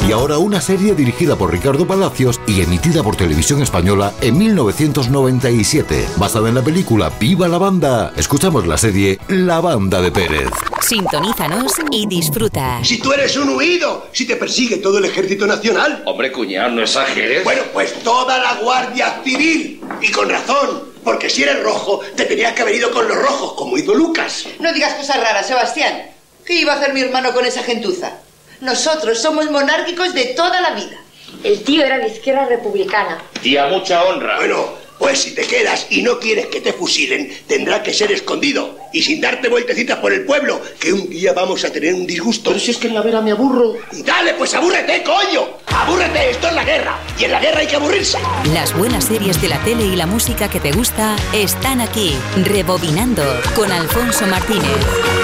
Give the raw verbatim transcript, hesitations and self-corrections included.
Y ahora una serie dirigida por Ricardo Palacios y emitida por Televisión Española en mil novecientos noventa y siete, basada en la película ¡Viva la banda! Escuchamos la serie La Banda de Pérez. Sintonízanos y disfruta. Si tú eres un huido, si te persigue todo el Ejército Nacional. Hombre, cuñado, no exageres. Bueno, pues toda la Guardia Civil. Y con razón, porque si eres rojo, te tenías que haber ido con los rojos, como hizo Lucas. No digas cosas raras, Sebastián. ¿Qué iba a hacer mi hermano con esa gentuza? Nosotros somos monárquicos de toda la vida. El tío era de izquierda republicana. Tía, mucha honra. Bueno, pues si te quedas y no quieres que te fusilen, tendrá que ser escondido y sin darte vueltecitas por el pueblo, que un día vamos a tener un disgusto. Pero si es que en la vera me aburro. Dale, pues abúrrete, coño. Abúrrete, esto es la guerra. Y en la guerra hay que aburrirse. Las buenas series de la tele y la música que te gusta están aquí. Rebobinando con Alfonso Martínez.